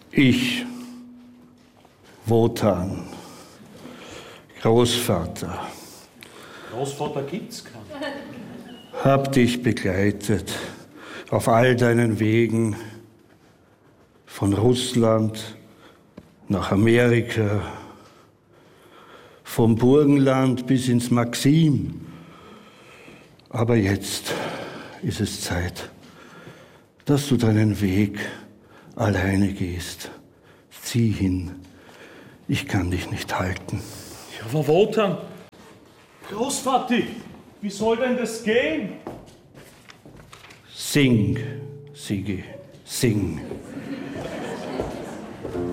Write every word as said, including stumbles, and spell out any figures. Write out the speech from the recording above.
Ich, Wotan, Großvater. Großvater gibt's keinen. Hab dich begleitet auf all deinen Wegen, von Russland nach Amerika, vom Burgenland bis ins Maxim. Aber jetzt ist es Zeit, dass du deinen Weg alleine gehst. Zieh hin, ich kann dich nicht halten. Ja, aber Wotan, Großvati, wie soll denn das gehen? Sing, Sigi, sing.